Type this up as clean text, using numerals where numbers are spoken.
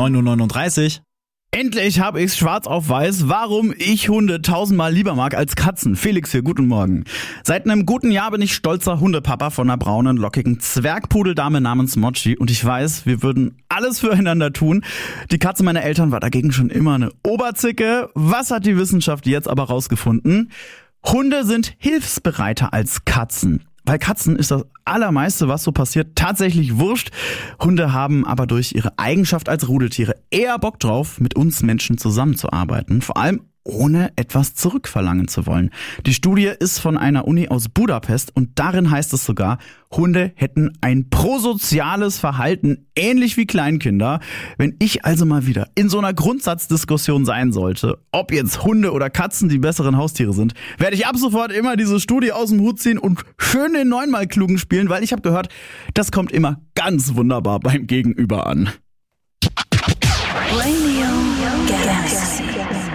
9:39 Uhr. Endlich habe ich's schwarz auf weiß, warum ich Hunde tausendmal lieber mag als Katzen. Felix hier, guten Morgen. Seit einem guten Jahr bin ich stolzer Hundepapa von einer braunen, lockigen Zwergpudeldame namens Mochi. Und ich weiß, wir würden alles füreinander tun. Die Katze meiner Eltern war dagegen schon immer eine Oberzicke. Was hat die Wissenschaft jetzt aber rausgefunden? Hunde sind hilfsbereiter als Katzen. Bei Katzen ist das Allermeiste, was so passiert, tatsächlich wurscht. Hunde haben aber durch ihre Eigenschaft als Rudeltiere eher Bock drauf, mit uns Menschen zusammenzuarbeiten. Vor allem ohne etwas zurückverlangen zu wollen. Die Studie ist von einer Uni aus Budapest und darin heißt es sogar, Hunde hätten ein prosoziales Verhalten, ähnlich wie Kleinkinder. Wenn ich also mal wieder in so einer Grundsatzdiskussion sein sollte, ob jetzt Hunde oder Katzen die besseren Haustiere sind, werde ich ab sofort immer diese Studie aus dem Hut ziehen und schön den 9-mal-Klugen spielen, weil ich habe gehört, das kommt immer ganz wunderbar beim Gegenüber an. Brainy